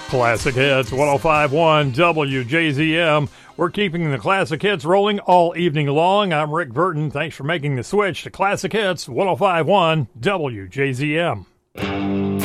Classic Hits, 105.1 WJZM. We're keeping the classic hits rolling all evening long. I'm Rick Burton. Thanks for making the switch to Classic Hits, 105.1 WJZM.